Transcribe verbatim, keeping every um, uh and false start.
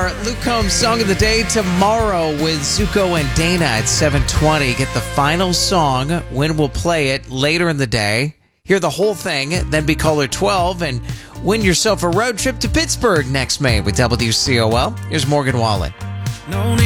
more Luke Combs Song of the Day tomorrow with Zuko and Dana at seven twenty. Get the final song. When we'll play it later in the day. Hear the whole thing, then be caller twelve and win yourself a road trip to Pittsburgh next May with W C O L. Here's Morgan Wallen. No need